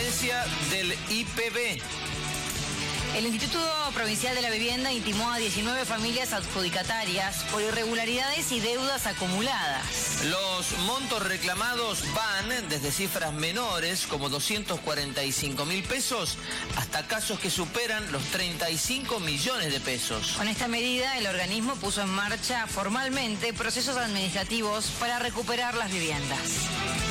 denuncia del IPB. El Instituto Provincial de la Vivienda intimó a 19 familias adjudicatarias por irregularidades y deudas acumuladas. Los montos reclamados van desde cifras menores, como 245.000 pesos, hasta casos que superan los 35 millones de pesos. Con esta medida, el organismo puso en marcha formalmente procesos administrativos para recuperar las viviendas.